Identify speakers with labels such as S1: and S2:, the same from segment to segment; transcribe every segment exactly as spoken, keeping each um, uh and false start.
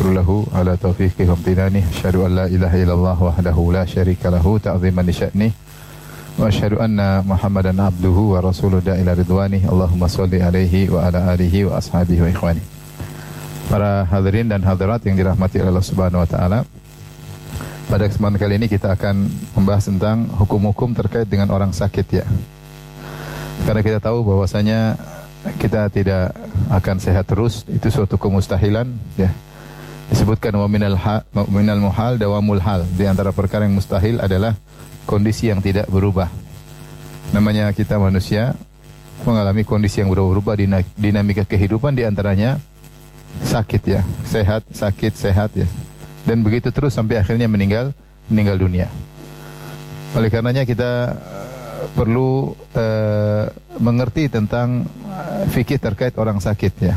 S1: syukru lahu ala taufiqi wa amtinani. Asyhadu an la ilaha illallah wahdahu la syarika lahu ta'ziman li sya'ni. Wa asyhadu anna Muhammadan abduhu wa rasuluhu ila ridwani. Allahumma shalli alaihi wa ala alihi wa ashabihi wa ikhwani. Para hadirin dan hadirat yang dirahmati Allah Subhanahu wa taala. Pada kesempatan kali ini kita akan membahas tentang hukum-hukum terkait dengan orang sakit ya. Karena kita tahu bahwasanya kita tidak akan sehat terus, itu suatu kemustahilan ya. Disebutkan wa minal ha, minal muhal dawamul hal. Di antara perkara yang mustahil adalah kondisi yang tidak berubah. Namanya kita manusia mengalami kondisi yang berubah, dinamika kehidupan di antaranya sakit ya, sehat, sakit, sehat ya. Dan begitu terus sampai akhirnya meninggal meninggal dunia. Oleh karenanya kita perlu uh, mengerti tentang uh, fikih terkait orang sakit ya.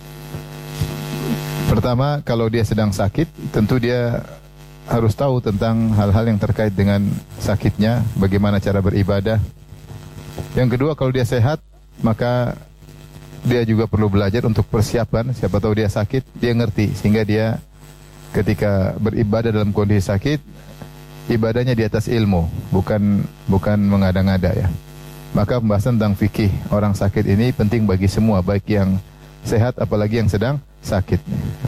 S1: Pertama, kalau dia sedang sakit, tentu dia harus tahu tentang hal-hal yang terkait dengan sakitnya, bagaimana cara beribadah. Yang kedua, kalau dia sehat, maka dia juga perlu belajar untuk persiapan. Siapa tahu dia sakit, dia ngerti sehingga dia ketika beribadah dalam kondisi sakit, ibadahnya di atas ilmu, bukan bukan mengada-ngada ya. Maka pembahasan tentang fikih orang sakit ini penting bagi semua, baik yang sehat apalagi yang sedang sakit.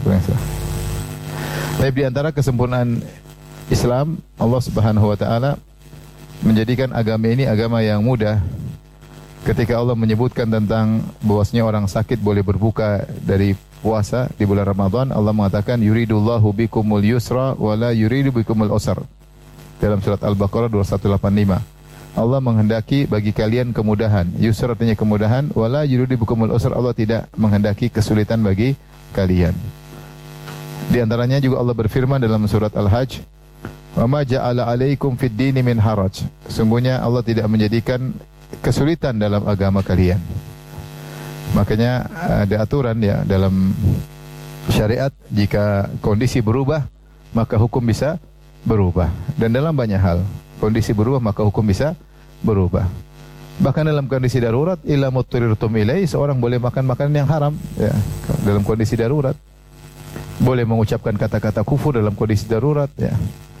S1: Tapi di antara kesempurnaan Islam, Allah Subhanahu wa taala menjadikan agama ini agama yang mudah. Ketika Allah menyebutkan tentang bahwasanya orang sakit boleh berbuka dari puasa di bulan Ramadan, Allah mengatakan yuridullahu bikumul yusra wa la yuridu bikumul usra. Dalam surat Al-Baqarah dua satu delapan lima. Allah menghendaki bagi kalian kemudahan. Yusra artinya kemudahan, wala yuridu bikumul usra. Allah tidak menghendaki kesulitan bagi kalian. Di antaranya juga Allah berfirman dalam surat Al-Hajj, "Wa ma ja'ala 'alaikum fid dini min haraj." Sungguhnya Allah tidak menjadikan kesulitan dalam agama kalian. Makanya ada aturan ya dalam syariat, jika kondisi berubah maka hukum bisa berubah. Dan dalam banyak hal, kondisi berubah maka hukum bisa berubah. Bahkan dalam kondisi darurat, illa muttirirtum ilai, seorang boleh makan makanan yang haram ya, dalam kondisi darurat. Boleh mengucapkan kata-kata kufur dalam kondisi darurat ya.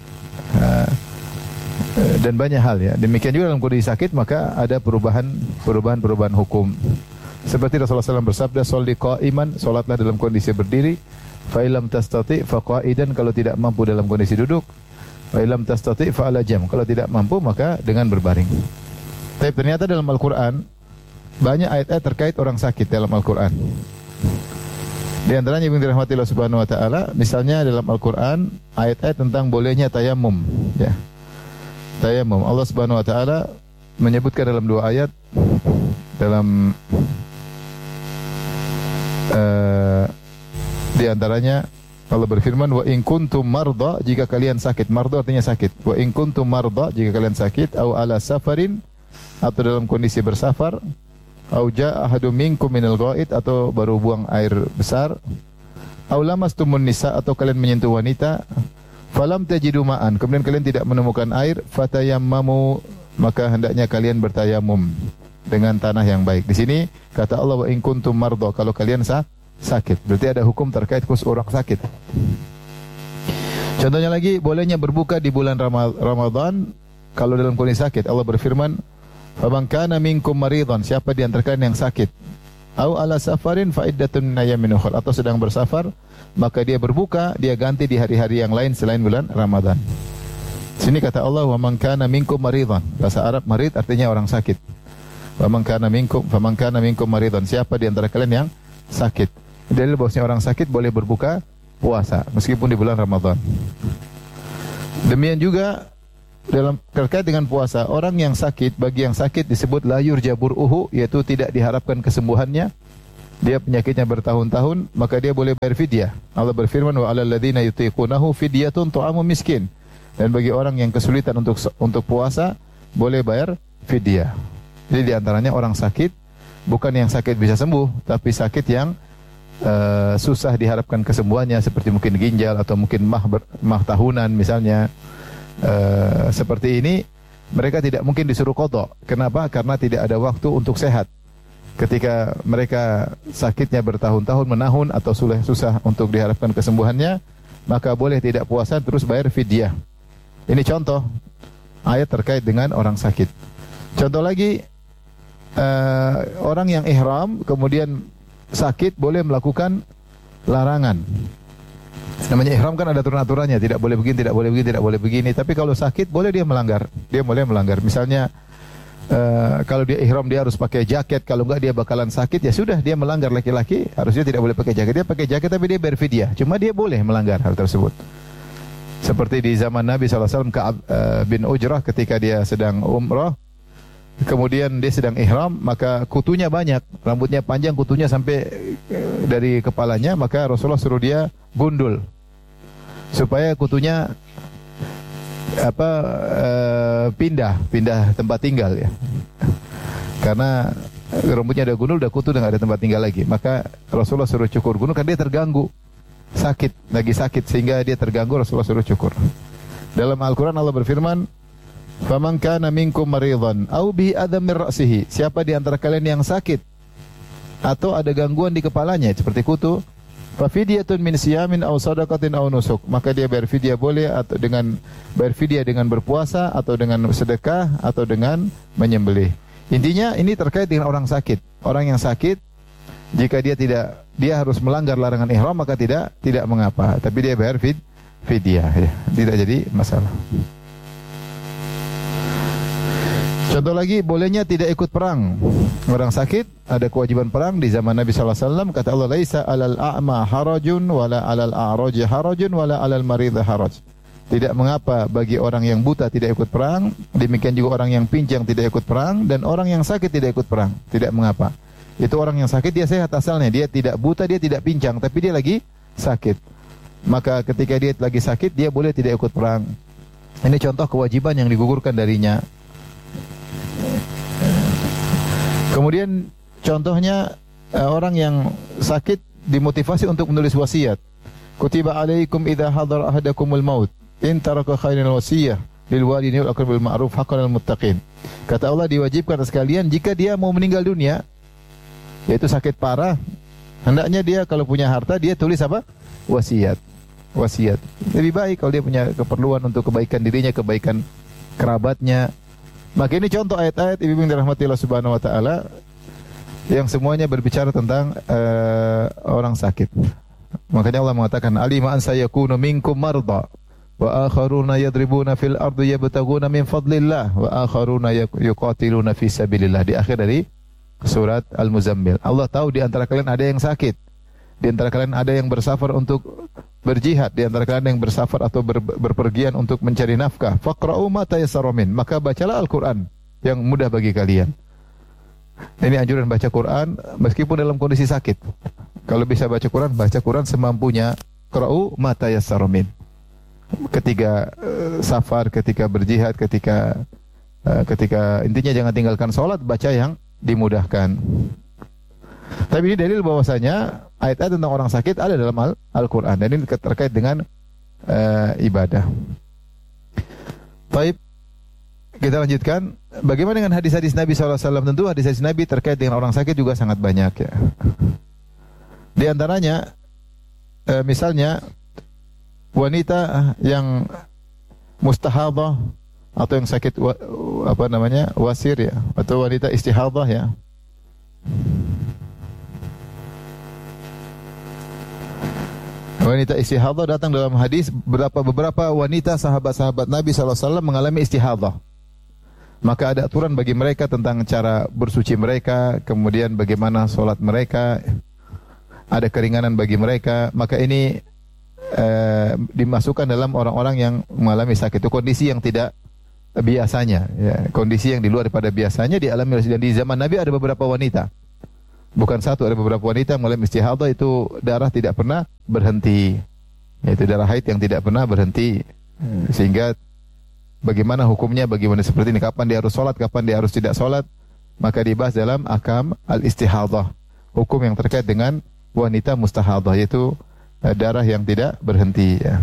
S1: Dan banyak hal ya. Demikian juga dalam kondisi sakit maka ada perubahan perubahan perubahan hukum. Seperti Rasulullah shallallahu alaihi wasallam bersabda, "Sholli qa'iman", salatlah dalam kondisi berdiri. Fa illam tastati' fa qa'idan, kalau tidak mampu dalam kondisi duduk. Fa illam tastati' fa ala jam, kalau tidak mampu maka dengan berbaring. Tapi ternyata dalam Al-Qur'an banyak ayat-ayat terkait orang sakit dalam Al-Qur'an. Di antaranya yang dirahmati Allah Subhanahu wa taala, misalnya dalam Al-Qur'an ayat-ayat tentang bolehnya tayamum ya. Tayamum, Allah Subhanahu wa taala menyebutkan dalam dua ayat, dalam uh, di antaranya Allah berfirman, wa in kuntum marda, jika kalian sakit. Marda artinya sakit. Wa in kuntum marda, jika kalian sakit, au ala safarin, atau dalam kondisi bersafar, au jaa ahadum minkum minal ghaid, atau baru buang air besar, au lamastumun nisa, atau kalian menyentuh wanita, falam tajidu ma'an, kemudian kalian tidak menemukan air, fatayammamu, maka hendaknya kalian bertayamum dengan tanah yang baik. Di sini kata Allah, wa in kuntum marda, kalau kalian sah sakit. Berarti ada hukum terkait khusus orang sakit. Contohnya lagi, bolehnya berbuka di bulan Ramadan kalau dalam kondisi sakit. Allah berfirman, "Faman kana minkum maridhan", siapa di antara kalian yang sakit, au ala safarin fa iddatun min ayyamin ukhra, atau sedang bersafar, maka dia berbuka, dia ganti di hari-hari yang lain selain bulan Ramadan. Sini kata Allah, "Wa man kana minkum maridhan", bahasa Arab marid artinya orang sakit. "Wa man kana minkum faman kana minkum maridhan", siapa di antara kalian yang sakit. Dalil bahwasanya orang sakit boleh berbuka puasa meskipun di bulan Ramadan. Demikian juga dalam terkait dengan puasa, orang yang sakit, bagi yang sakit disebut la yurja bur'uhu, yaitu tidak diharapkan kesembuhannya. Dia penyakitnya bertahun-tahun, maka dia boleh bayar fidyah. Allah berfirman, wa 'alal ladzina yutiqunahu fidyatun ta'amu miskin. Dan bagi orang yang kesulitan untuk untuk puasa, boleh bayar fidyah. Jadi di antaranya orang sakit, bukan yang sakit bisa sembuh, tapi sakit yang Uh, susah diharapkan kesembuhannya, seperti mungkin ginjal atau mungkin mah, ber, mah tahunan misalnya. Uh, seperti ini mereka tidak mungkin disuruh qadha. Kenapa? Karena tidak ada waktu untuk sehat. ketika mereka sakitnya bertahun-tahun menahun atau sudah susah untuk diharapkan kesembuhannya, maka boleh tidak puasa terus bayar fidyah. Ini contoh ayat terkait dengan orang sakit. Contoh lagi, uh, orang yang ihram kemudian sakit boleh melakukan larangan. Namanya ihram kan ada aturan-aturannya, tidak boleh begini, tidak boleh begini, tidak boleh begini. Tapi kalau sakit boleh dia melanggar. Dia boleh melanggar. Misalnya uh, kalau dia ihram dia harus pakai jaket, kalau enggak dia bakalan sakit, ya sudah dia melanggar. Laki-laki harusnya tidak boleh pakai jaket. Dia pakai jaket tapi dia bayar fidyah. Cuma dia boleh melanggar hal tersebut. Seperti di zaman Nabi shallallahu alaihi wasallam Ka'ab uh, bin Ujrah ketika dia sedang umrah, kemudian dia sedang ihram, maka kutunya banyak, rambutnya panjang, kutunya sampai uh, dari kepalanya, maka Rasulullah suruh dia gundul supaya kutunya apa uh, pindah, pindah tempat tinggal ya. Karena rambutnya ada gundul, udah kutu, udah nggak ada tempat tinggal lagi. Maka Rasulullah suruh cukur gundul karena dia terganggu. Sakit, lagi sakit sehingga dia terganggu, Rasulullah suruh cukur. Dalam Al-Quran Allah berfirman, "Faman kana minkum maridhan aw bihi adam min ra'sihi." Siapa di antara kalian yang sakit atau ada gangguan di kepalanya seperti kutu, fa fidyatun min siyamin aw shadaqatin aw nusuk. Maka dia bayar fidyah boleh atau dengan bayar fidyah dengan berpuasa atau dengan sedekah atau dengan menyembelih. Intinya ini terkait dengan orang sakit. Orang yang sakit, jika dia tidak dia harus melanggar larangan ihram maka tidak tidak mengapa, tapi dia bayar fid, fidyah ya, tidak jadi masalah. Contoh lagi, bolehnya tidak ikut perang. Orang sakit ada kewajiban perang di zaman Nabi sallallahu alaihi wasallam, kata Allah, "Laisa 'alal a'ma harajun wala 'alal a'raji harajun wala 'alal maridhi haraj." Tidak mengapa bagi orang yang buta tidak ikut perang, demikian juga orang yang pincang tidak ikut perang, dan orang yang sakit tidak ikut perang, tidak mengapa. Itu orang yang sakit, dia sehat asalnya, dia tidak buta, dia tidak pincang, tapi dia lagi sakit. Maka ketika dia lagi sakit, dia boleh tidak ikut perang. Ini contoh kewajiban yang digugurkan darinya. Kemudian contohnya orang yang sakit dimotivasi untuk menulis wasiat. Kutiba alaikum idza hadara ahadakumul maut in taraka khairan wasiyah lil walidaini wal aqrabil ma'ruf haqqan lil muttaqin. Kata Allah, diwajibkan sekalian jika dia mau meninggal dunia, yaitu sakit parah, hendaknya dia kalau punya harta dia tulis apa? Wasiat. Wasiat. Lebih baik kalau dia punya keperluan untuk kebaikan dirinya, kebaikan kerabatnya. Maka ini contoh ayat-ayat Ibu yang dirahmati Allah Subhanahu wa taala yang semuanya berbicara tentang uh, orang sakit. Makanya Allah mengatakan, "Alima an sayakunu minkum marda wa akharuna yadribuna fil ardi yabtaguna min fadlillah wa akharuna yuqatiluna fi sabilillah." Di akhir dari Surat Al-Muzammil. Allah tahu di antara kalian ada yang sakit, di antara kalian ada yang bersafar untuk berjihad, di antara kalian yang bersafar atau ber, berpergian untuk mencari nafkah. Faqra'u ma tayassara min. Maka bacalah Al-Quran yang mudah bagi kalian. Ini anjuran baca Quran meskipun dalam kondisi sakit. Kalau bisa baca Quran, baca Quran semampunya. Qra'u ma tayassara min. Ketika uh, safar, ketika berjihad, ketika uh, ketika intinya jangan tinggalkan salat, baca yang dimudahkan. Tapi ini dalil bahwasanya ayat-ayat tentang orang sakit ada dalam Al- Al-Quran, dan ini terkait dengan uh, ibadah. Baik, kita lanjutkan. Bagaimana dengan hadis-hadis Nabi shallallahu alaihi wasallam? Tentu hadis-hadis Nabi terkait dengan orang sakit juga sangat banyak ya. Di antaranya, uh, misalnya wanita yang mustahadah atau yang sakit wa, apa namanya wasir ya, atau wanita istihadah ya. Wanita istihadah datang dalam hadis beberapa beberapa wanita sahabat-sahabat Nabi shallallahu alaihi wasallam mengalami istihadah. Maka ada aturan bagi mereka tentang cara bersuci mereka, kemudian bagaimana solat mereka, ada keringanan bagi mereka. Maka ini eh, dimasukkan dalam orang-orang yang mengalami sakit. Itu kondisi yang tidak biasanya, ya, kondisi yang di luar daripada biasanya dialami. Dan di zaman Nabi ada beberapa wanita, bukan satu, ada beberapa wanita yang mengalami istihadah, itu darah tidak pernah berhenti, yaitu darah haid yang tidak pernah berhenti. Sehingga bagaimana hukumnya, bagaimana seperti ini, kapan dia harus sholat, kapan dia harus tidak sholat, maka dibahas dalam ahkam al-istihadah, hukum yang terkait dengan wanita mustahadah, yaitu darah yang tidak berhenti ya.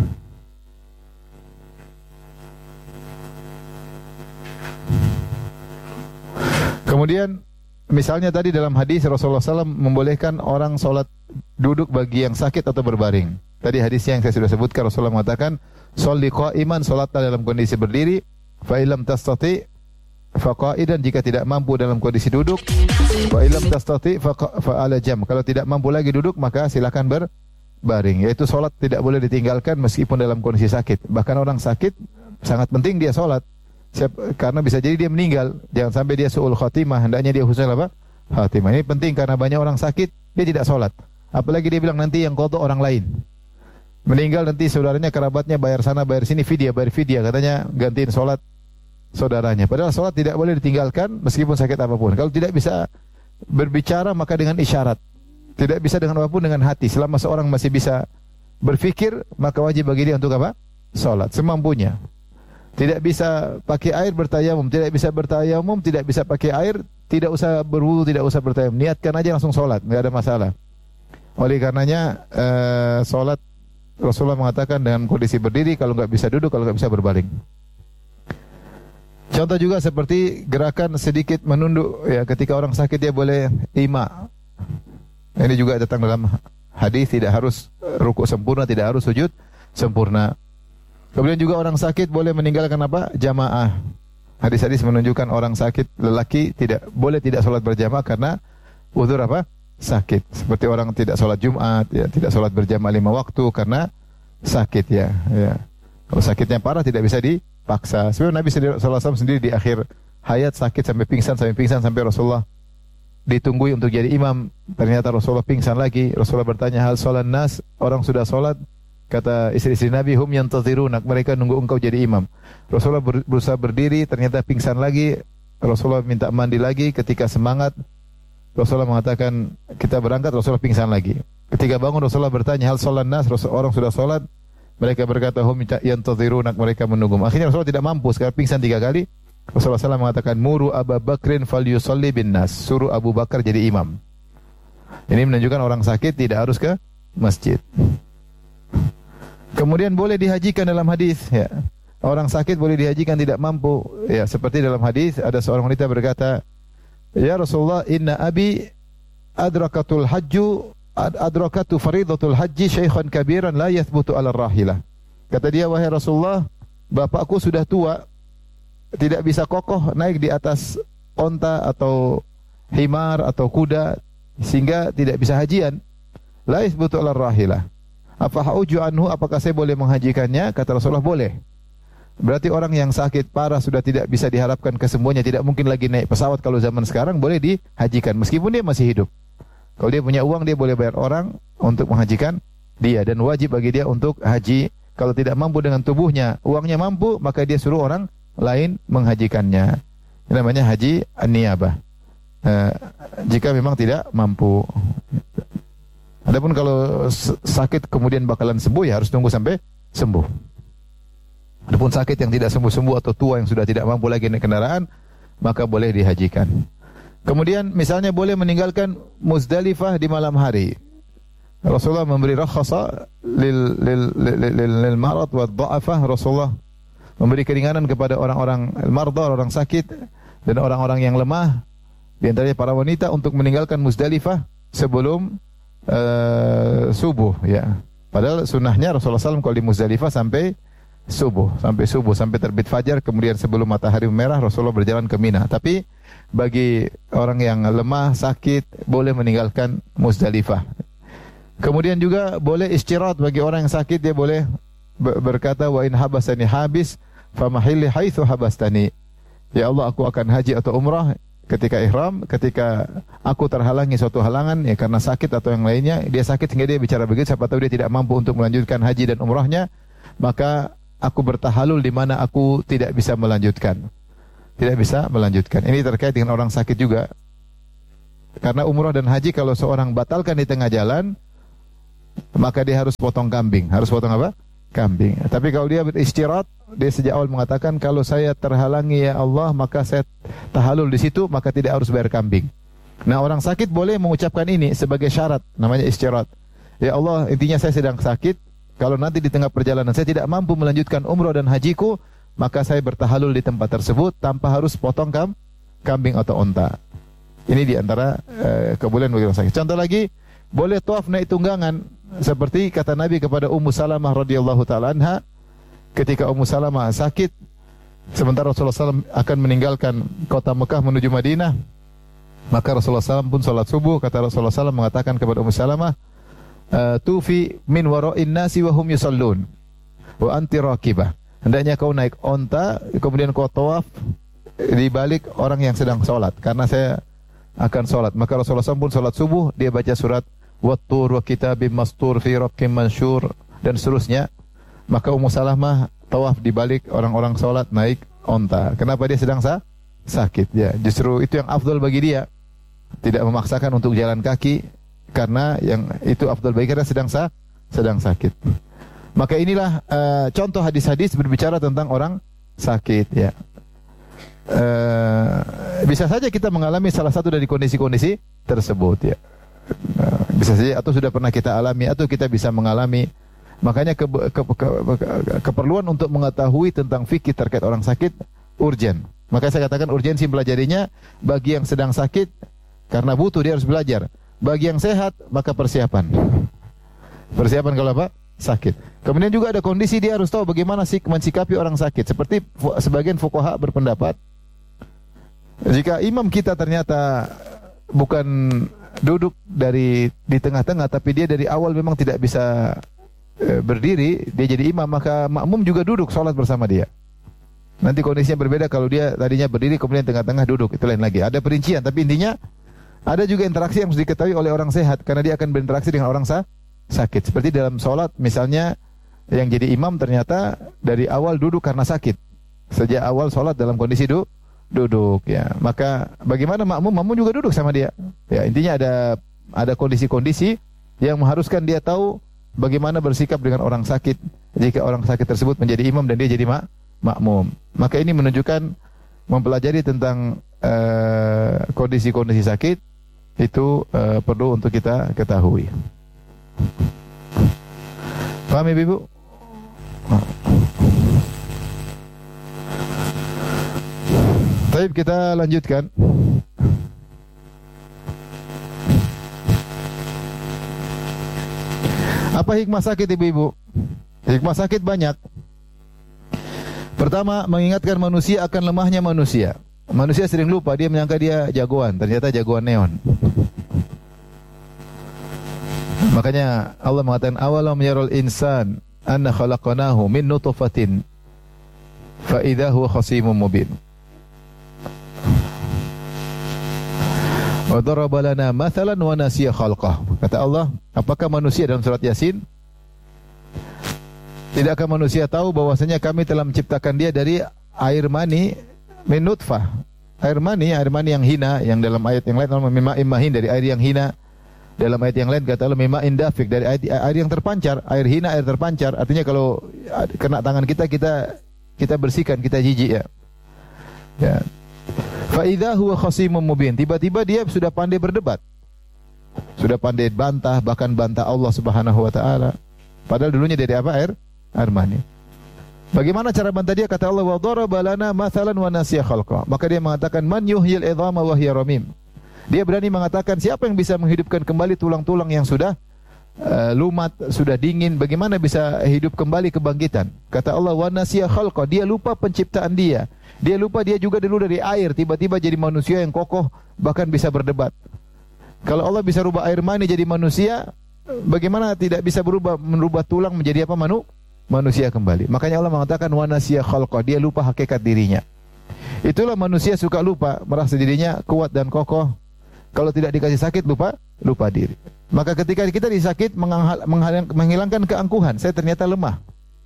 S1: Kemudian misalnya tadi dalam hadis Rasulullah shallallahu alaihi wasallam membolehkan orang sholat duduk bagi yang sakit atau berbaring. Tadi hadisnya yang saya sudah sebutkan, Rasulullah mengatakan, sholli qa'iman, sholatlah dalam kondisi berdiri, fa illam tastati fa qa'idan, jika tidak mampu dalam kondisi duduk, fa illam tastati fa ala jam, kalau tidak mampu lagi duduk maka silakan berbaring. Yaitu sholat tidak boleh ditinggalkan meskipun dalam kondisi sakit. Bahkan orang sakit sangat penting dia sholat, karena bisa jadi dia meninggal. Jangan sampai dia su'ul khatimah, hendaknya dia husnul apa? Khatimah. Ini penting karena banyak orang sakit dia tidak sholat. Apalagi dia bilang nanti yang qadha orang lain. Meninggal nanti saudaranya, kerabatnya bayar sana bayar sini, fidyah bayar fidyah, katanya gantiin sholat saudaranya. Padahal sholat tidak boleh ditinggalkan meskipun sakit apapun. Kalau tidak bisa berbicara maka dengan isyarat. Tidak bisa dengan apapun, dengan hati. Selama seorang masih bisa berfikir maka wajib bagi dia untuk apa? Sholat semampunya. Tidak bisa pakai air bertayamum, tidak bisa bertayamum, tidak bisa pakai air, tidak usah berwudu, tidak usah bertayamum. Niatkan aja langsung sholat, nggak ada masalah. Oleh karenanya uh, sholat Rasulullah mengatakan dengan kondisi berdiri, kalau nggak bisa duduk, kalau nggak bisa berbaring. Contoh juga seperti gerakan sedikit menunduk, ya, ketika orang sakit dia boleh ima. Ini juga datang dalam hadis, tidak harus rukuk sempurna, tidak harus sujud sempurna. Kemudian juga orang sakit boleh meninggalkan apa? Jamaah. Hadis-hadis menunjukkan orang sakit lelaki tidak boleh tidak sholat berjamaah karena uzur apa? Sakit. Seperti orang tidak sholat Jumat, ya, tidak sholat berjamaah lima waktu karena sakit, ya, ya. Kalau sakitnya parah tidak bisa dipaksa. Sebenarnya Nabi sallallahu alaihi wasallam sendiri di akhir hayat sakit sampai pingsan, sampai pingsan sampai Rasulullah ditunggui untuk jadi imam. Ternyata Rasulullah pingsan lagi. Rasulullah bertanya, hal sholat nas, orang sudah sholat? Kata istri-istri Nabi, hum yantazirunak, mereka nunggu engkau jadi imam. Rasulullah berusaha berdiri, ternyata pingsan lagi. Rasulullah minta mandi lagi. Ketika semangat Rasulullah mengatakan kita berangkat, Rasulullah pingsan lagi. Ketika bangun Rasulullah bertanya, hal sholat nas, orang sudah sholat? Mereka berkata, hum yantazirunak, mereka menunggu. Akhirnya Rasulullah tidak mampu, sekarang pingsan tiga kali. Rasulullah shallallahu alaihi wasallam mengatakan, muru Abu Bakrin falyusalli bin nas, suruh Abu Bakar jadi imam. Ini menunjukkan orang sakit tidak harus ke masjid. Kemudian boleh dihajikan dalam hadis, ya. Orang sakit boleh dihajikan tidak mampu, ya, seperti dalam hadis ada seorang wanita berkata, ya Rasulullah, inna abi adrakatul hajju adrakatu faridatul haji syaikhan kabiran la yathbutu ala rahilah. Kata dia, wahai Rasulullah, bapakku sudah tua, tidak bisa kokoh naik di atas onta atau himar atau kuda, sehingga tidak bisa hajian. La yathbutu ala rahilah. Apa hauju anhu, apakah saya boleh menghajikannya? Kata Rasulullah, boleh. Berarti orang yang sakit parah sudah tidak bisa diharapkan kesembuhannya, tidak mungkin lagi naik pesawat kalau zaman sekarang, boleh dihajikan meskipun dia masih hidup. Kalau dia punya uang, dia boleh bayar orang untuk menghajikan dia, dan wajib bagi dia untuk haji. Kalau tidak mampu dengan tubuhnya, uangnya mampu, maka dia suruh orang lain menghajikannya. Ini namanya haji an-niyabah. Uh, jika memang tidak mampu. Adapun kalau sakit kemudian bakalan sembuh, ya harus tunggu sampai sembuh. Adapun sakit yang tidak sembuh-sembuh atau tua yang sudah tidak mampu lagi naik kendaraan, maka boleh dihajikan. Kemudian misalnya boleh meninggalkan Muzdalifah di malam hari. Rasulullah memberi rakhasa lil lil lil, lil, lil marad wa dha'afah. Rasulullah memberi keringanan kepada orang-orang marda, orang sakit, dan orang-orang yang lemah, di antaranya para wanita, untuk meninggalkan Muzdalifah sebelum uh, subuh, ya. Padahal sunnahnya Rasulullah shallallahu alaihi wasallam kalau di Muzdalifah sampai subuh, sampai subuh, sampai terbit fajar, kemudian sebelum matahari merah Rasulullah berjalan ke Mina. Tapi bagi orang yang lemah, sakit, boleh meninggalkan Muzdalifah. Kemudian juga boleh istirahat bagi orang yang sakit, dia boleh berkata, wa in habasani habis famahilli haitsu habastani. Ya Allah, aku akan haji atau umrah ketika ihram, ketika aku terhalangi suatu halangan, ya karena sakit atau yang lainnya, dia sakit sehingga dia bicara begitu, siapa tahu dia tidak mampu untuk melanjutkan haji dan umrahnya, maka aku bertahalul di mana aku tidak bisa melanjutkan. Tidak bisa melanjutkan. Ini terkait dengan orang sakit juga. Karena umrah dan haji kalau seorang batalkan di tengah jalan, maka dia harus potong kambing. Harus potong apa? Kambing. Tapi kalau dia beristirahat, dia sejak awal mengatakan, kalau saya terhalangi ya Allah, maka saya tahalul di situ, maka tidak harus bayar kambing. Nah, orang sakit boleh mengucapkan ini sebagai syarat, namanya istirahat. Ya Allah, intinya saya sedang sakit, kalau nanti di tengah perjalanan saya tidak mampu melanjutkan umrah dan hajiku, maka saya bertahalul di tempat tersebut tanpa harus potong kam, kambing atau onta. Ini di antara uh, kebolehan bagi orang sakit. Contoh lagi, boleh tawaf naik tunggangan seperti kata Nabi kepada Ummu Salamah radhiyallahu taala anha ketika Ummu Salamah sakit sementara Rasulullah sallallahu alaihi wasallam akan meninggalkan kota Mekah menuju Madinah. Maka Rasulullah sallallahu alaihi wasallam pun salat subuh. Kata Rasulullah sallallahu alaihi wasallam mengatakan kepada Ummu Salamah, tufi min wara'in nasi wa hum yusallun wa anti raqibah. Hendaknya kau naik onta kemudian kau tawaf di balik orang yang sedang salat karena saya akan salat. Maka Rasulullah sallallahu alaihi wasallam pun salat subuh, dia baca surat Wat-tur wa kitabim mastur fi raqqim mansyur dan seterusnya. Maka Ummu Salamah tawaf di balik orang-orang salat naik onta. Kenapa? Dia sedang sa sakit ya. Justru itu yang afdal bagi dia. Tidak memaksakan untuk jalan kaki karena yang itu afdal bagi karena sedang sa sedang sakit. Maka inilah uh, contoh hadis-hadis berbicara tentang orang sakit ya. Uh, bisa saja kita mengalami salah satu dari kondisi-kondisi tersebut ya. Uh, bisa saja atau sudah pernah kita alami atau kita bisa mengalami. Makanya ke, ke, ke, ke, keperluan untuk mengetahui tentang fikih terkait orang sakit urgen. Maka saya katakan urgensi pelajarinya bagi yang sedang sakit karena butuh dia harus belajar. Bagi yang sehat maka persiapan. Persiapan kalau apa? Sakit. Kemudian juga ada kondisi dia harus tahu bagaimana sih mensikapi orang sakit. Seperti sebagian fuqaha berpendapat jika imam kita ternyata bukan duduk dari di tengah-tengah tapi dia dari awal memang tidak bisa e, berdiri, dia jadi imam, maka makmum juga duduk salat bersama dia. Nanti kondisinya berbeda kalau dia tadinya berdiri kemudian tengah-tengah duduk, itu lain lagi. Ada perincian, tapi intinya ada juga interaksi yang harus diketahui oleh orang sehat karena dia akan berinteraksi dengan orang sa sakit. Seperti dalam salat misalnya yang jadi imam ternyata dari awal duduk karena sakit. Sejak awal salat dalam kondisi duduk duduk ya, maka bagaimana makmum? Makmum juga duduk sama dia ya. Intinya ada ada kondisi-kondisi yang mengharuskan dia tahu bagaimana bersikap dengan orang sakit jika orang sakit tersebut menjadi imam dan dia jadi mak makmum. Maka ini menunjukkan mempelajari tentang kondisi-kondisi uh, sakit itu uh, perlu untuk kita ketahui. Paham Ibu? Baik, kita lanjutkan. Apa hikmah sakit ibu-ibu? Hikmah sakit banyak. Pertama, mengingatkan manusia akan lemahnya manusia. Manusia sering lupa, dia menyangka dia jagoan, ternyata jagoan neon. Makanya Allah mengatakan awalam yarul insan anna khalaqnahu min nutfatin fa idza huwa khasimun mubin. Wa daraba lana mathalan wa nasiya khalqah. Kata Allah, apakah manusia dalam surat Yasin? Tidakkah manusia tahu bahwasanya kami telah menciptakan dia dari air mani min nutfah. Air mani, air mani yang hina, yang dalam ayat yang lain Allah mimma immahin, dari air yang hina. Dalam ayat yang lain kata Allah mimma indafik, dari air, air yang terpancar, air hina, air terpancar. Artinya kalau kena tangan kita kita kita bersihkan, kita jijik ya. Ya. Fa idza huwa khasimun mubin. Tiba-tiba dia sudah pandai berdebat. Sudah pandai bantah, bahkan bantah Allah Subhanahu wa taala. Padahal dulunya dari apa? Air air mani. Bagaimana cara bantah dia? Kata Allah, wa daraba lana mathalan wa nasiya khalqa. Maka dia mengatakan man yuhyil idhama wa hiya ramim. Dia berani mengatakan siapa yang bisa menghidupkan kembali tulang-tulang yang sudah uh, lumat, sudah dingin, bagaimana bisa hidup kembali kebangkitan? Kata Allah, wa nasiya khalqa. Dia lupa penciptaan dia. Dia lupa dia juga dulu dari air, tiba-tiba jadi manusia yang kokoh, bahkan bisa berdebat. Kalau Allah bisa rubah air mani jadi manusia, bagaimana tidak bisa berubah merubah tulang menjadi apa? Manu, manusia kembali. Makanya Allah mengatakan wa nasiya khalqa. Dia lupa hakikat dirinya. Itulah manusia suka lupa, merasa dirinya kuat dan kokoh. Kalau tidak dikasih sakit lupa lupa diri. Maka ketika kita disakit menghilangkan keangkuhan, saya ternyata lemah.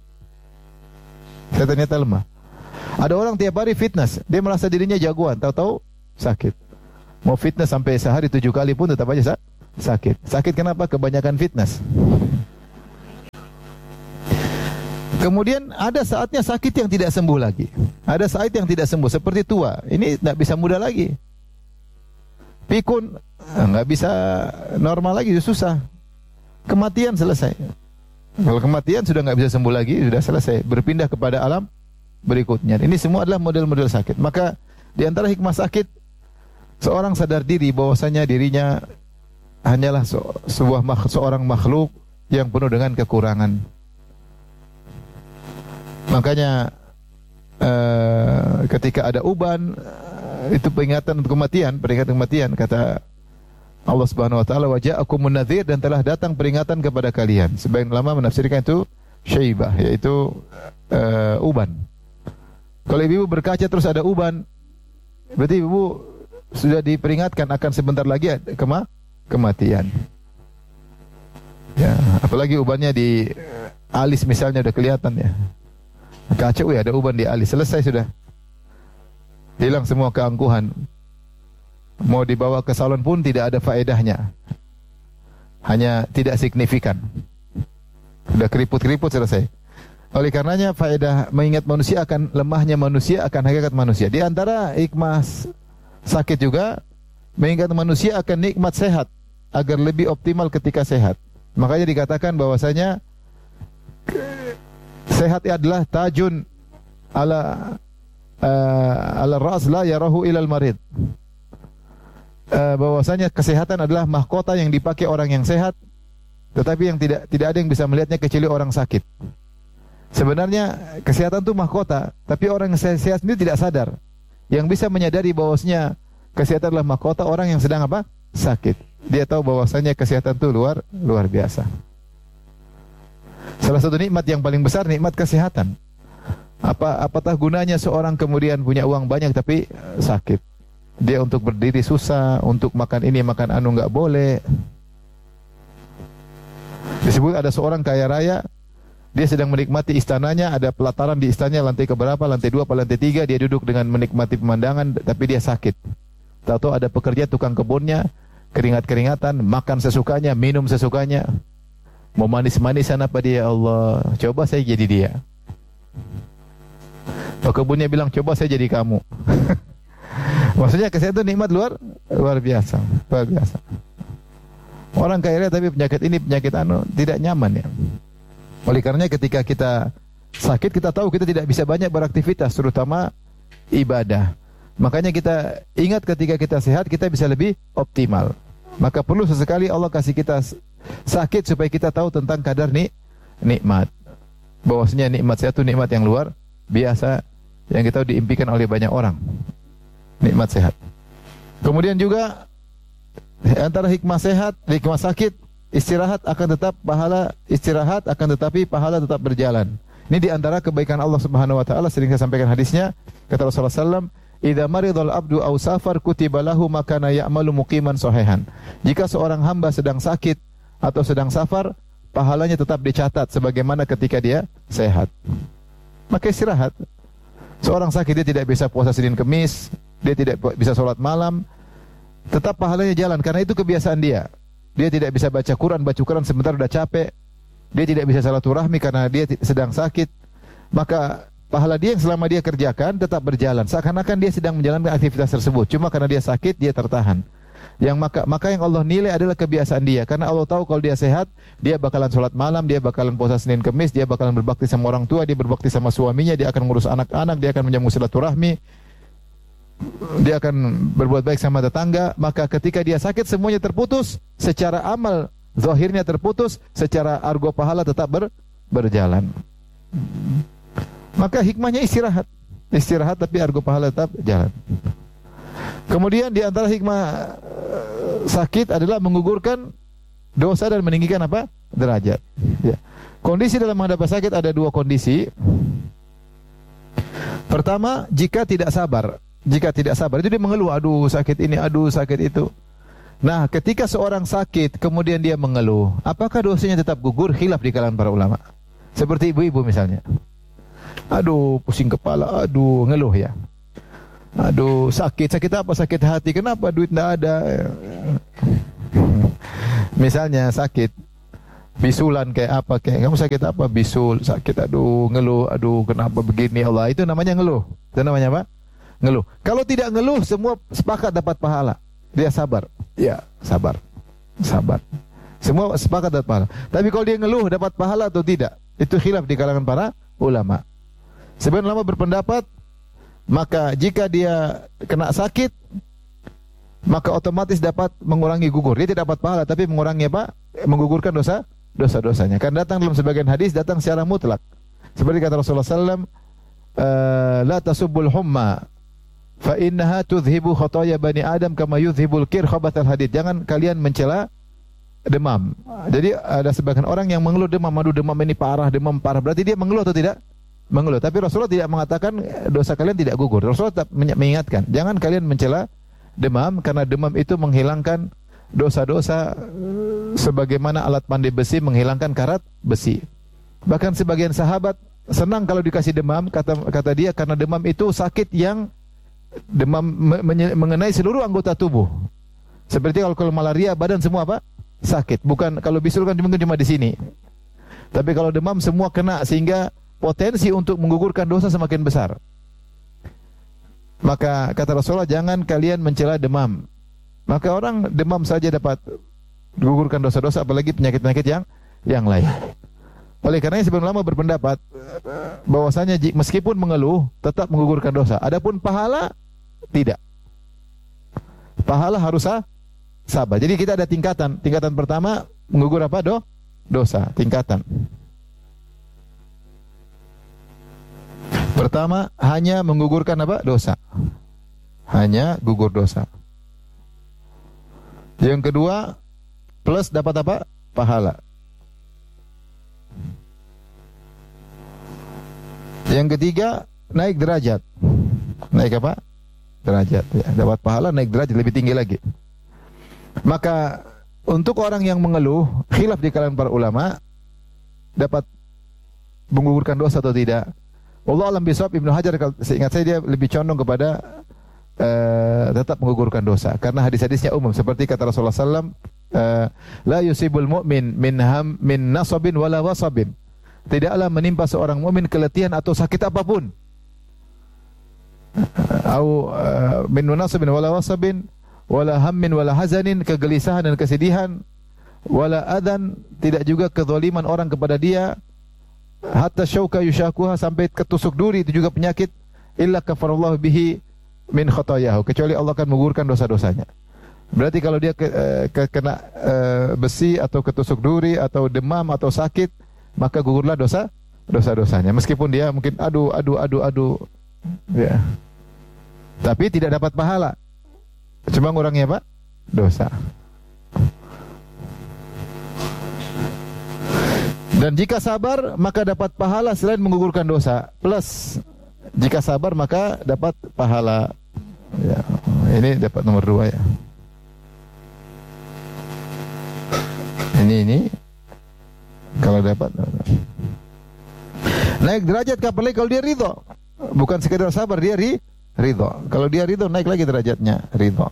S1: Saya ternyata lemah. Ada orang tiap hari fitness, dia merasa dirinya jagoan, tahu-tahu sakit. Mau fitness sampai sehari tujuh kali pun tetap aja sakit. Sakit kenapa? Kebanyakan fitness. Kemudian ada saatnya sakit yang tidak sembuh lagi. Ada saat yang tidak sembuh, seperti tua. Ini tidak bisa muda lagi. Pikun, nggak bisa normal lagi, susah. Kematian selesai. Kalau kematian sudah nggak bisa sembuh lagi, sudah selesai. Berpindah kepada alam berikutnya. Ini semua adalah model-model sakit. Maka di antara hikmah sakit seorang sadar diri bahwasanya dirinya hanyalah se sebuah mak seorang makhluk yang penuh dengan kekurangan. Makanya uh, ketika ada uban, uh, itu peringatan untuk kematian, peringatan kematian, kata Allah Subhanahu wa taala, wa ja'akumun nadhir, dan telah datang peringatan kepada kalian. Sebagian ulama menafsirkan itu syaibah, yaitu uh, uban. Kalau ibu berkaca terus ada uban, berarti ibu sudah diperingatkan akan sebentar lagi kema kematian. Ya, apalagi ubannya di alis misalnya udah kelihatan ya. Kaca, wih ada uban di alis, selesai sudah. Hilang semua keangkuhan. Mau dibawa ke salon pun tidak ada faedahnya. Hanya tidak signifikan. Sudah keriput-keriput selesai. Oleh karenanya faedah mengingat manusia akan lemahnya manusia, akan hakikat manusia. Di antara hikmah sakit juga mengingat manusia akan nikmat sehat agar lebih optimal ketika sehat. Makanya dikatakan bahwasanya sehat adalah tajun ala uh, ala ras la yarahu ilal marid. Uh, bahwasanya kesehatan adalah mahkota yang dipakai orang yang sehat, tetapi yang tidak tidak ada yang bisa melihatnya kecuali orang sakit. Sebenarnya kesehatan itu mahkota, tapi orang yang sehat sendiri tidak sadar. Yang bisa menyadari bahwasanya kesehatan adalah mahkota orang yang sedang apa? Sakit. Dia tahu bahwasanya kesehatan itu luar luar biasa. Salah satu nikmat yang paling besar nikmat kesehatan. Apa apatah gunanya seorang kemudian punya uang banyak tapi sakit. Dia untuk berdiri susah, untuk makan ini makan anu enggak boleh. Disebut ada seorang kaya raya, dia sedang menikmati istananya, ada pelataran di istananya lantai keberapa, lantai dua atau lantai tiga, dia duduk dengan menikmati pemandangan tapi dia sakit. Tahu-tahu ada pekerja tukang kebunnya, keringat-keringatan, makan sesukanya, minum sesukanya. Mau manis-manisan apa dia, Allah, coba saya jadi dia. Pekebunnya bilang, coba saya jadi kamu. Maksudnya kesehatan nikmat luar luar biasa, luar biasa. Orang kaya raya tapi penyakit ini penyakit anu tidak nyaman ya. Oleh karenanya ketika kita sakit kita tahu kita tidak bisa banyak beraktivitas, terutama ibadah. Makanya kita ingat ketika kita sehat kita bisa lebih optimal. Maka perlu sesekali Allah kasih kita sakit supaya kita tahu tentang kadar nik nikmat. Bahwasanya nikmat sehat itu nikmat yang luar biasa yang kita diimpikan oleh banyak orang. Nikmat sehat. Kemudian juga antara hikmah sehat, hikmah sakit, istirahat akan tetap pahala istirahat akan tetapi pahala tetap berjalan. Ini di antara kebaikan Allah Subhanahu wa taala, sering saya sampaikan hadisnya, kata Rasulullah sallallahu alaihi wasallam, "Idza maridal abdu aw safar kutiba lahu ma kana ya'malu muqiman sahihan." Jika seorang hamba sedang sakit atau sedang safar, pahalanya tetap dicatat sebagaimana ketika dia sehat. Maka istirahat. Seorang sakit dia tidak bisa puasa Senin Kemis, dia tidak bisa sholat malam, tetap pahalanya jalan karena itu kebiasaan dia. Dia tidak bisa baca Quran, baca Quran sebentar sudah capek. Dia tidak bisa silaturahmi karena dia sedang sakit. Maka pahala dia yang selama dia kerjakan tetap berjalan. Seakan-akan dia sedang menjalankan aktivitas tersebut. Cuma karena dia sakit, dia tertahan. Yang maka maka yang Allah nilai adalah kebiasaan dia. Karena Allah tahu kalau dia sehat, dia bakalan sholat malam, dia bakalan puasa Senin Kemis, dia bakalan berbakti sama orang tua, dia berbakti sama suaminya, dia akan ngurus anak-anak, dia akan menyambung silaturahmi, dia akan berbuat baik sama tetangga. Maka ketika dia sakit semuanya terputus, secara amal zahirnya terputus, secara argo pahala tetap ber, berjalan. Maka hikmahnya istirahat. Istirahat tapi argo pahala tetap jalan. Kemudian di antara hikmah sakit adalah menggugurkan dosa dan meninggikan apa? Derajat. Ya. Kondisi dalam menghadapi sakit ada dua kondisi. Pertama, jika tidak sabar. Jika tidak sabar, itu dia mengeluh, aduh sakit ini, aduh sakit itu. Nah, ketika seorang sakit, kemudian dia mengeluh, apakah dosanya tetap gugur? Khilaf di kalangan para ulama. Seperti ibu-ibu misalnya. Aduh, pusing kepala, aduh, ngeluh ya. Aduh, sakit, sakit apa? Sakit hati, kenapa duit tidak ada? Misalnya sakit, bisulan kayak apa, kayak kamu sakit apa? Bisul, sakit, aduh, ngeluh, aduh, kenapa begini Allah? Itu namanya ngeluh. Itu namanya apa? Ngeluh. Kalau tidak ngeluh, semua sepakat dapat pahala. Dia sabar. Ya, sabar. Sabar. Semua sepakat dapat pahala. Tapi kalau dia ngeluh, dapat pahala atau tidak? Itu khilaf di kalangan para ulama. Sebagian ulama berpendapat, maka jika dia kena sakit, maka otomatis dapat mengurangi gugur. Dia tidak dapat pahala, tapi mengurangi apa? Menggugurkan dosa dosa-dosanya. Kan datang dalam sebagian hadis, datang secara mutlak. Seperti kata Rasulullah sallallahu alaihi wasallam, la tasubbul humma fa innaha tudhibu khotoya bani Adam kama yudhibul kir khabathal hadid. Jangan kalian mencela demam. Jadi ada sebagian orang yang mengeluh demam, aduh demam ini parah, demam parah. Berarti dia mengeluh atau tidak? Mengeluh. Tapi Rasulullah tidak mengatakan dosa kalian tidak gugur. Rasulullah tetap mengingatkan, jangan kalian mencela demam, karena demam itu menghilangkan dosa-dosa sebagaimana alat pandai besi menghilangkan karat besi. Bahkan sebagian sahabat senang kalau dikasih demam, kata kata dia, karena demam itu sakit yang demam mengenai seluruh anggota tubuh. Seperti kalau, kalau malaria badan semua apa? Sakit. Bukan kalau bisul kan mungkin cuma di sini. Tapi kalau demam semua kena, sehingga potensi untuk menggugurkan dosa semakin besar. Maka kata Rasulullah, jangan kalian mencela demam. Maka orang demam saja dapat menggugurkan dosa-dosa, apalagi penyakit-penyakit yang yang lain. Oleh karenanya sebagian ulama berpendapat bahwasanya meskipun mengeluh tetap menggugurkan dosa. Adapun pahala tidak. Pahala harus sabar. Jadi kita ada tingkatan. Tingkatan pertama menggugur apa? Do? Dosa. Tingkatan. Pertama hanya menggugurkan apa? Dosa. Hanya gugur dosa. Yang kedua plus dapat apa? Pahala. Yang ketiga, naik derajat. Naik apa? Derajat. Ya, dapat pahala, naik derajat lebih tinggi lagi. Maka untuk orang yang mengeluh, khilaf di kalangan para ulama, dapat menggugurkan dosa atau tidak. Wallahu a'lam bishawab. Ibnu Hajar seingat saya dia lebih condong kepada uh, tetap menggugurkan dosa, karena hadis-hadisnya umum seperti kata Rasulullah sallallahu alaihi wasallam, uh, la yusibul mu'min min ham min nasabin wala wasabin. Tidaklah menimpa seorang mukmin keletihan atau sakit apapun. Au uh, min nasabin wala wasabin wala hammin wala hazanin, kegelisahan dan kesedihan, wala adan, tidak juga kezaliman orang kepada dia, hatta syauka yushakuha, sampai ketusuk duri, itu juga penyakit, illa kafarallahu bihi min khotoyahu, kecuali Allah akan menggugurkan dosa-dosanya. Berarti kalau dia ke, ke, kena uh, besi atau ketusuk duri atau demam atau sakit, maka gugurlah dosa dosa-dosanya, meskipun dia mungkin aduh aduh aduh aduh ya. Tapi tidak dapat pahala. Cuma ngurangnya apa? Dosa. Dan jika sabar maka dapat pahala selain menggugurkan dosa. Plus jika sabar maka dapat pahala. Ya, ini dapat nomor dua ya. Ini ini kalau dapat naik derajat, apalagi kalau dia ridho. Bukan sekedar sabar, dia ri, ridho. Kalau dia ridho, naik lagi derajatnya, ridho.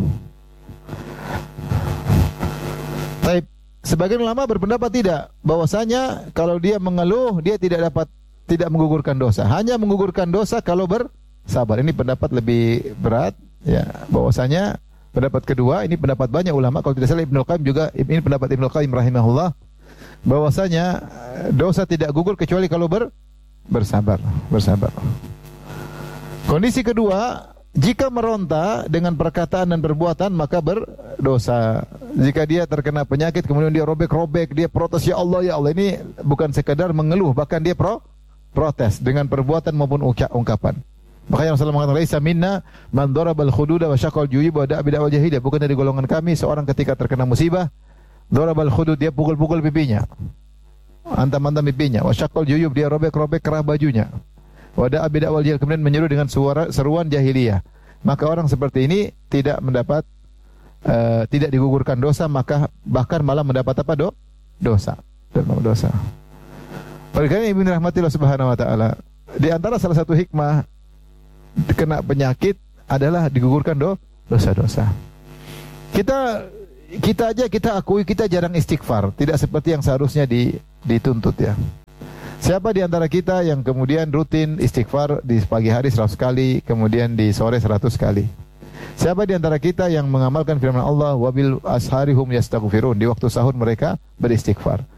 S1: Baik, sebagian ulama berpendapat tidak, bahwasanya kalau dia mengeluh, dia tidak dapat, tidak menggugurkan dosa. Hanya menggugurkan dosa kalau bersabar. Ini pendapat lebih berat, ya. Bahwasanya pendapat kedua, ini pendapat banyak ulama. Kalau tidak salah Ibnu Qayyim juga, ini pendapat Ibnu Qayyim rahimahullah, bahwasanya dosa tidak gugur kecuali kalau ber, bersabar, bersabar. Kondisi kedua, jika meronta dengan perkataan dan perbuatan maka berdosa. Jika dia terkena penyakit kemudian dia robek-robek, dia protes, ya Allah ya Allah, ini bukan sekedar mengeluh, bahkan dia pro, protes dengan perbuatan maupun ungkapan. Makanya Rasulullah mengatakan, laisa minna man darabal khududa wa syaqal juyub wa da'a bid'awal jahiliyah. Bukan dari golongan kami seorang ketika terkena musibah, darabal khudud, dia pukul-pukul pipinya, antam-antam pipinya, wa syaqal juyub, dia robek-robek kerah bajunya, wa da'a bid'awal jahiliyah, kemudian menyeru dengan suara seruan jahiliyah. Maka orang seperti ini tidak mendapat uh, tidak digugurkan dosa, maka bahkan malah mendapat apa? Do? Dosa. Dosa. Oleh karena Ibnu rahmatillah subhanahu wa ta'ala, di antara salah satu hikmah kena penyakit adalah digugurkan do, dosa-dosa. Kita kita aja kita akui kita jarang istighfar, tidak seperti yang seharusnya di, dituntut ya. Siapa di antara kita yang kemudian rutin istighfar di pagi hari seratus kali, kemudian di sore seratus kali? Siapa di antara kita yang mengamalkan firman Allah, wabil asharihum yastaghfirun, di waktu sahur mereka beristighfar?